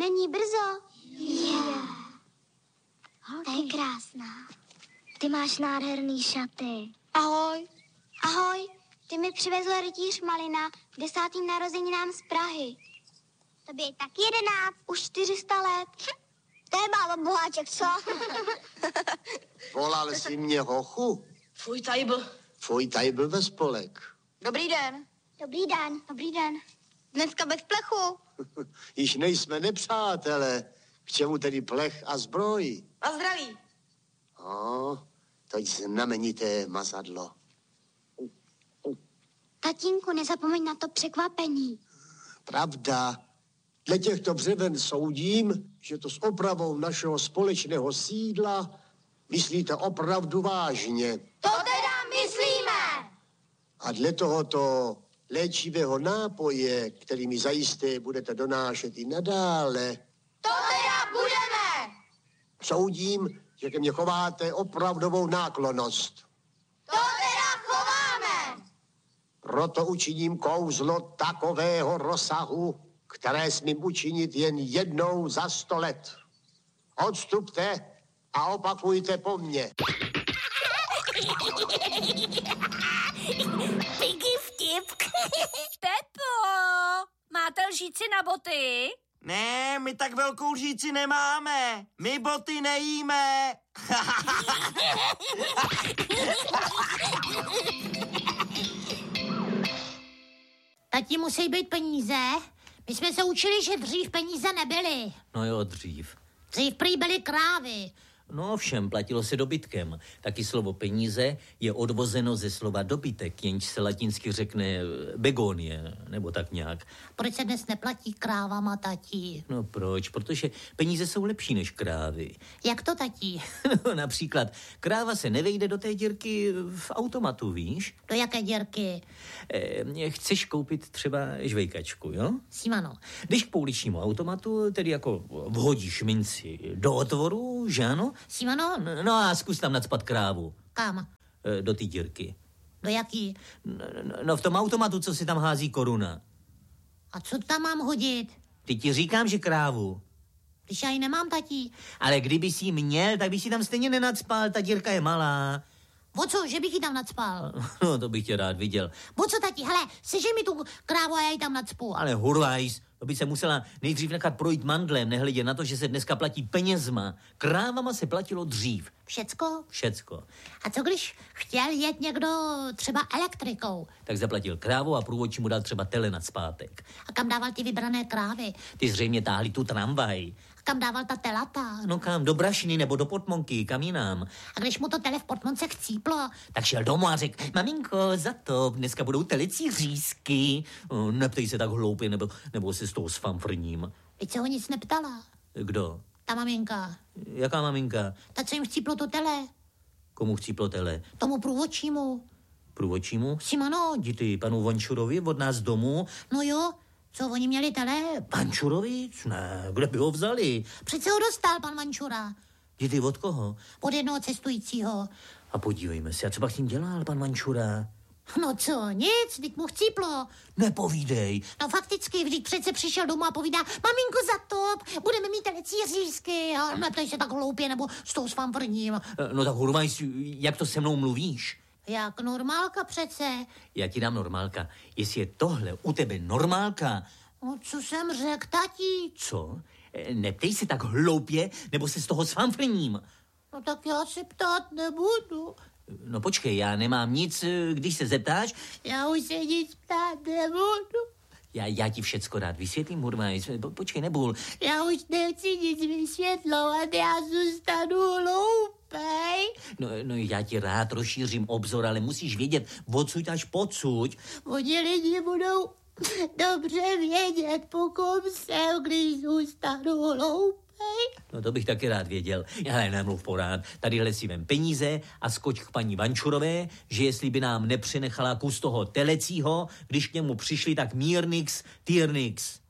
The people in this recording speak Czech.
Není brzo? To je krásná. Ty máš nádherný šaty. Ahoj. Ahoj, ty mi přivezl rytíř Malina k 10. narozeninám z Prahy. Tobě je taky 11, už 400 let. To je málo boháček, co? Volal jsi mě, hochu? Tvůj tady byl ve spolek. Dobrý den. Dobrý den. Dobrý den. Dneska bez plechu. Již nejsme nepřátelé. K čemu tedy plech a zbroj? A zdraví. Toť znamenité mazadlo. Tatínku, nezapomeň na to překvapení. Pravda. Dle těchto břeven soudím, že to s opravou našeho společného sídla myslíte opravdu vážně. To teda myslíme! A dle tohoto léčivého nápoje, který mi zajisté budete donášet i nadále, To teda budeme! soudím, že ke mně chováte opravdovou náklonnost. To teda chováme! Proto učiním kouzlo takového rozsahu, které smím učinit jen jednou za 100 let. Odstupte a opakujte po mně. Piggy vtip. Pepo, máte lžíci na boty? Ne, my tak velkou lžíci nemáme. My boty nejíme. Tati, musí být peníze. My jsme se učili, že dřív peníze nebyly. No jo, dřív. Dřív prý byly krávy. No ovšem, platilo se dobytkem. Taky slovo peníze je odvozeno ze slova dobytek, jenž se latinsky řekne begonie, nebo tak nějak. Proč se dnes neplatí krávama, tati? No proč? Protože peníze jsou lepší než krávy. Jak to, tati? No, například kráva se nevejde do té dírky v automatu, víš? Do jaké dírky? Chceš koupit třeba žvejkačku, jo? Simano. Jdeš k pouličnímu automatu, tedy jako vhodíš minci do otvoru, že ano? Simano? No a zkus tam nacpat krávu. Kam? Do té dírky. Do jaký? No v tom automatu, co si tam hází koruna. A co tam mám hodit? Ty ti říkám, že krávu. Když já ji nemám, tati. Ale kdyby si ji měl, tak by si tam stejně nenacpal, ta dírka je malá. O co, že bych ji tam nacpal? No to bych tě rád viděl. O co, tati? Hele, sežej mi tu krávu a já ji tam nacpu. Ale hurvajs, to by se musela nejdřív nechat projít mandlem, nehledě na to, že se dneska platí penězma. Krávama se platilo dřív. Všecko? Všecko. A co když chtěl jet někdo třeba elektrikou? Tak zaplatil krávu a průvodčí mu dal třeba tele nacpátek. A kam dával ty vybrané krávy? Ty zřejmě táhli tu tramvaj. A kam dával ta telata? No kam, do Brašiny nebo do Potmonky, kam jinam. A když mu to tele v Potmonce chcíplo? Tak šel domů a řekl, maminko, za to, dneska budou telecí řízky. Neptej se tak hloupě, nebo se s tou sfamfrním. Teď se ho nic neptala. Kdo? Ta maminka. Jaká maminka? Ta, co jim chcíplo to tele? Komu chcíplo tele? Tomu průvodčímu. Průvodčímu? Simano. Díky panu Vančurovi od nás domů. No jo, co oni měli tele? Vančurovi? Ne, kde by ho vzali? Přece ho dostal pan Vančura. Díky od koho? Od jednoho cestujícího. A podívejme se, a co pak s tím dělal pan Vančura? No co, nic, teď mu chcíplo. Nepovídej. No fakticky, vždyť přece přišel domů a povídá, maminko zatop, budeme mít telecí řízky. A neptej se tak hloupě, nebo s tou svamprním. No tak hurmajs, jak to se mnou mluvíš? Jak normálka přece. Já ti dám normálka. Jestli je tohle u tebe normálka... No co jsem řekl, tati? Co? Neptej se tak hloupě, nebo se z toho svamfrním. No tak já se ptát nebudu. No počkej, já nemám nic, když se zeptáš. Já už se nic ptát nebudu. Já ti všecko rád vysvětlím, Hurmajs. Počkej, nebůl. Já už nechci nic vysvětlovat, já zůstanu hloupej. No já ti rád rozšířím obzor, ale musíš vědět, odsuď až pocuď. Oni lidi budou dobře vědět, po kom jsem, když zůstanu hloupej. No to bych taky rád věděl. Ale nemluv porád. Tadyhle si vem peníze a skoč k paní Vančurové, že jestli by nám nepřenechala kus toho telecího, když k němu přišli, tak mírnix, týrnix.